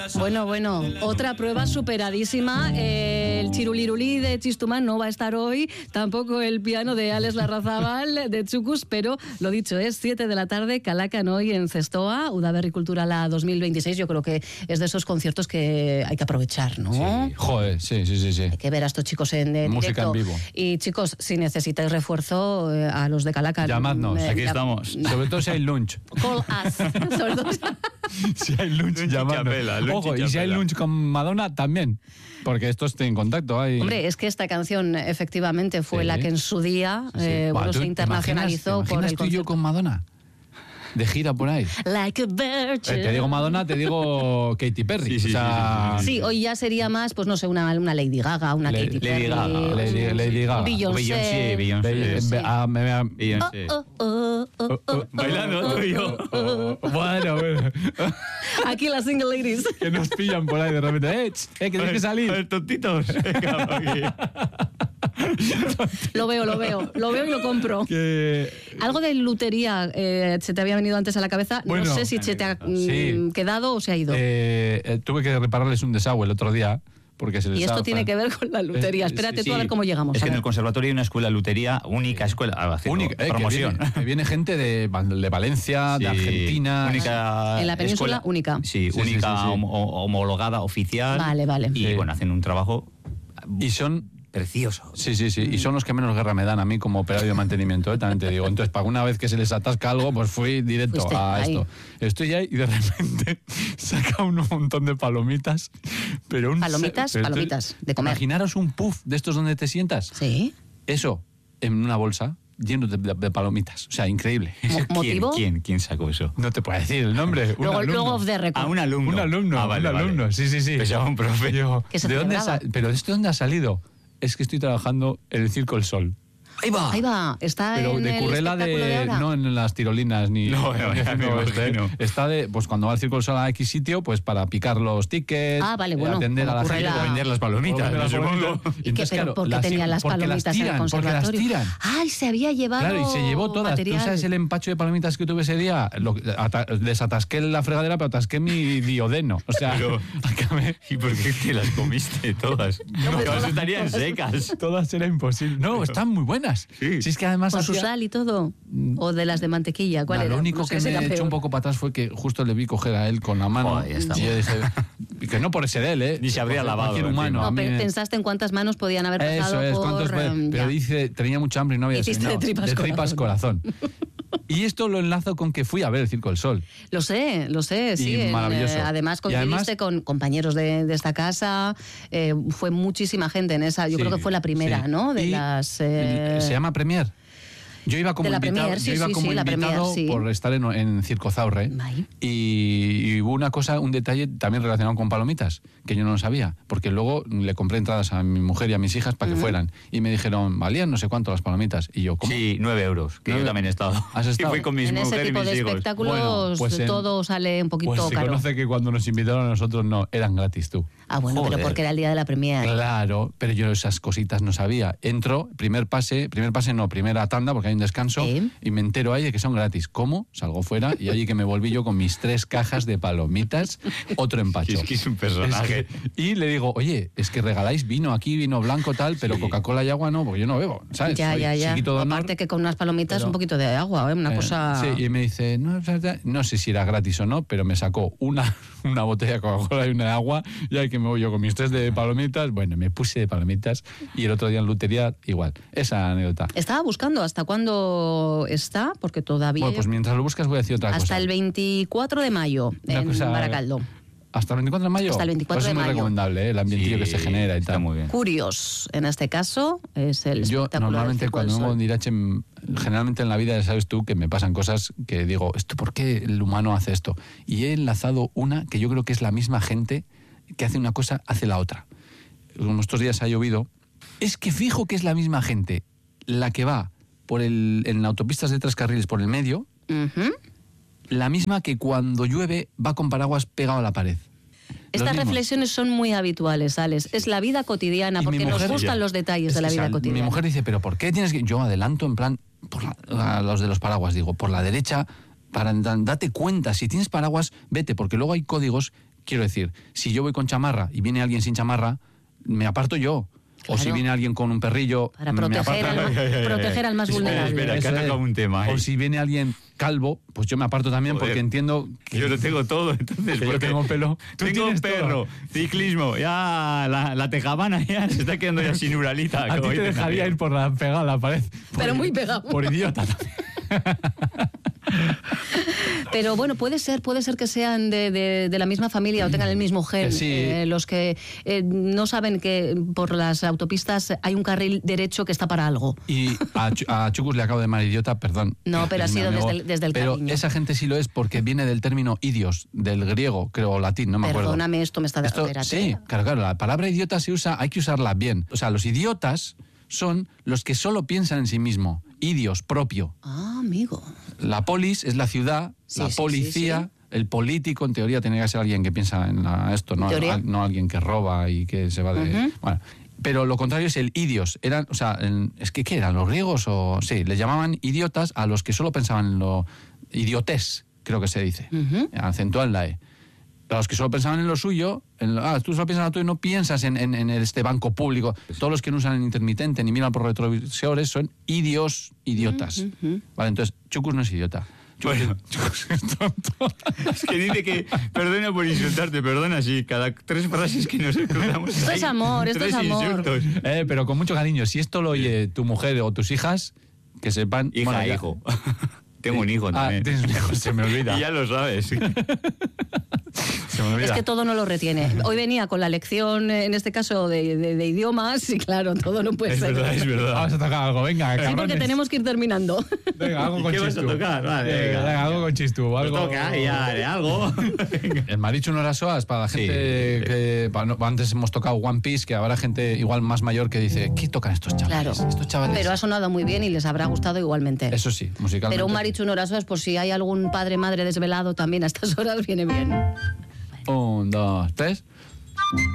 Bueno, otra prueba superadísima. El chirulirulí de Txistumán no va a estar hoy, tampoco el piano de Alex Larrazábal de Txukus, pero lo dicho, es 7 de la tarde, Kalakan hoy en Zestoa, Udaberri Kulturala 2026. Yo creo que es de esos conciertos que hay que aprovechar, ¿no? Sí, joder, sí. Hay que ver a estos chicos en música directo. en vivo. Y chicos, si necesitáis refuerzo, a los de Kalakan, llamadnos, aquí estamos. Sobre todo si hay lunch. Call us. Sobre todo Si hay lunch, llamadnos. Ojo, y si hay lunch con Madonna, también. Porque esto esté en contacto. Hombre, es que esta canción efectivamente fue la que en su día se internacionalizó por el tú y yo con Madonna? De gira por ahí. Like a virgin. Te digo Madonna, te digo Katy Perry. Sí, hoy ya sería más, pues no sé, una Lady Gaga, una Katy Perry. Lady Gaga. Beyoncé. Bailando tú y yo. Bueno. Aquí las single ladies. Que nos pillan por ahí de repente. Que tienes que salir. Tontitos. Lo veo y lo compro. Algo de lutería se te había venido antes a la cabeza. Bueno, no sé si se te ha quedado o se ha ido. Tuve que repararles un desagüe el otro día. Porque se les y esto tiene que ver con la lutería. Espérate tú a ver cómo llegamos. Es que en el conservatorio hay una escuela de lutería, única escuela. Única, promoción. Que viene gente de Valencia, de Argentina. Única en la península, escuela, única. Sí, única homologada, oficial. Vale. Y bueno, hacen un trabajo. Y son precioso. Sí. Y son los que menos guerra me dan a mí como operario de mantenimiento, también te digo. Entonces, para una vez que se les atasca algo, pues fui directo a esto. Estoy ahí y de repente saca un montón de palomitas. Palomitas de comer. Imaginaros un puff de estos donde te sientas. Sí. Eso, en una bolsa, lleno de palomitas. O sea, increíble. ¿Motivo? ¿Quién sacó eso? No te puedo decir el nombre. Luego off the record. Un alumno. Vale. Sí. Pues ya un profe. ¿De dónde ¿Pero esto dónde ha salido? Es que estoy trabajando en el Circo del Sol. Ahí va. Está pero en de Currela de no en las tirolinas ni está de pues cuando va al Circo del Sol a X sitio pues para picar los tickets, atender a la gente, vender las palomitas, pero ¿por qué tenían las palomitas en el conservatorio? Porque las tiran. Ay, se había llevado. Claro, y se llevó todas. Material. ¿Tú sabes el empacho de palomitas que tuve ese día? Desatasqué la fregadera, pero atasqué mi diodeno. O sea, acabé. ¿Y por qué te las comiste todas? Todas estarían secas. Todas era imposible. No, están muy buenas. Sí. Si es que además con su sal y todo. O de las de mantequilla. ¿Cuál era? Lo único que me echó un poco para atrás fue que justo le vi coger a él con la mano. Y yo dije, que no por ser él, ni se habría lavado. Humano, no, pensaste en cuántas manos podían haber pasado. Eso es, pero dice, tenía mucha hambre y no había de tripas corazón. Y esto lo enlazo con que fui a ver el Circo del Sol. Lo sé, sí. Maravilloso. Además coincidiste con compañeros de esta casa. Fue muchísima gente en esa. Yo creo que fue la primera, ¿no? Se llama Premier. Yo iba como invitado, por estar en Circo Zaurre. Y hubo un detalle también relacionado con palomitas, que yo no lo sabía, porque luego le compré entradas a mi mujer y a mis hijas para que fueran. Y me dijeron, valían no sé cuánto las palomitas. Y yo, ¿cómo? Sí, 9 euros, que yo también he estado. ¿Has estado? Y fui con mis mujeres y mis hijos. En ese tipo de espectáculos todo sale un poquito caro. Pues se conoce que cuando nos invitaron a nosotros no, eran gratis tú. Ah, bueno, pero porque era el día de la premier. Claro, pero yo esas cositas no sabía. Entro, primera tanda, porque hay un descanso, y me entero ahí de que son gratis. ¿Cómo? Salgo fuera y allí que me volví yo con mis 3 cajas de palomitas, otro empacho. Es que es un personaje. Y le digo, oye, es que regaláis vino aquí, vino blanco tal, pero Coca-Cola y agua no, porque yo no bebo, ¿sabes? Ya. Aparte que con unas palomitas un poquito de agua, una cosa... Sí, y me dice, no sé si era gratis o no, pero me sacó una botella de Coca-Cola y una de agua, y ahí que me voy yo con mis 3 de palomitas, bueno, me puse de palomitas, y el otro día en lutería igual. Esa anécdota. Estaba buscando hasta cuándo está, porque todavía... Bueno, pues mientras lo buscas voy a decir otra cosa. Hasta el 24 de mayo en Baracaldo. ¿Hasta el 24 de mayo? Hasta el 24 de mayo. Es muy recomendable, el ambientillo que se genera y tal. Muy bien. Curios, en este caso, es el Yo normalmente cuando vengo en Irache, generalmente en la vida, sabes tú, que me pasan cosas que digo, ¿por qué el humano hace esto? Y he enlazado una que yo creo que es la misma gente que hace una cosa, hace la otra. Como estos días ha llovido, es que fijo que es la misma gente la que va en autopistas de 3 carriles por el medio, la misma que cuando llueve va con paraguas pegado a la pared. Estas reflexiones son muy habituales, Alex. Es la vida cotidiana, porque nos gustan los detalles de la vida cotidiana. Mi mujer dice, ¿pero por qué tienes que...? Yo adelanto en plan, a los de los paraguas, digo, por la derecha, date cuenta, si tienes paraguas, vete, porque luego hay códigos quiero decir, si yo voy con chamarra y viene alguien sin chamarra, me aparto yo. Claro. O si viene alguien con un perrillo, para me proteger, aparto. proteger al más vulnerable. Espera, que ha tocado un tema. O si viene alguien calvo, pues yo me aparto también. Joder. Porque entiendo que Yo lo tengo todo, entonces. que yo tengo pelo. Tú Tengo tienes perro, ciclismo, ya la tejabana ya se está quedando ya sin uralita. A ti te dejaría ir por la pegada a la pared. Pero muy pegado. Por idiota también. Pero bueno, puede ser que sean de la misma familia o tengan el mismo gen. Sí. Los que no saben que por las autopistas hay un carril derecho que está para algo. Y a Chucus le acabo de llamar idiota, perdón. No, pero ha Es mi sido amigo. desde el Pero cariño. esa gente sí lo es porque viene del término idios, del griego, creo, o latín, no me acuerdo. Perdóname, esto me está de Sí, claro, la palabra idiota se usa, hay que usarla bien. O sea, los idiotas son los que solo piensan en sí mismo. Idios, propio. Ah, amigo. La polis es la ciudad, Sí, la sí, policía, sí. el político, en teoría, tiene que ser alguien que piensa en esto, no, ¿Teoría? no alguien que roba y que se va de... Ujú. Bueno, pero lo contrario es el idios. Eran, o sea, es que ¿qué eran? ¿Los griegos? O sí, les llamaban idiotas a los que solo pensaban en lo... idiotés, creo que se dice. Ujú. Acentúan la E. A los que solo pensaban en lo suyo, tú solo piensas en lo tuyo y no piensas en este banco público. Todos los que no usan el intermitente ni miran por retrovisores son idiotas. Ujú. Vale, entonces, Chucus no es idiota. Bueno. Chucus es tonto. Es que dice que, perdona por insultarte, perdona, sí, cada 3 frases que nos cruzamos. Esto es amor, esto es 3 amor. insultos. Pero con mucho cariño. Si esto lo oye tu mujer o tus hijas, que sepan... Hija, bueno, ya. hijo. Tengo un hijo también. tienes un hijo, se me olvida. Y ya lo sabes. Se me olvida. Es que todo no lo retiene. Hoy venía con la lección, en este caso, de idiomas, y claro, todo no puede Es ser. verdad, es verdad. Vamos a tocar algo, venga, Sí, porque cabrones. tenemos que ir terminando. Venga, algo con ¿Qué vas a Chistu. tocar? Vale, venga. Algo con Chistu. Pues Algo... toca, ya haré algo. El Marichu no era soas para la gente Sí. que... Antes hemos tocado One Piece, que habrá gente igual más mayor que dice, ¿qué tocan estos chavales? Claro. Estos chavales... Pero ha sonado muy bien y les habrá gustado igualmente. Eso sí, musicalmente. Pero un Marichu Norasoas, por si hay algún padre madre desvelado también a estas horas, viene bien. 1, 2, 3...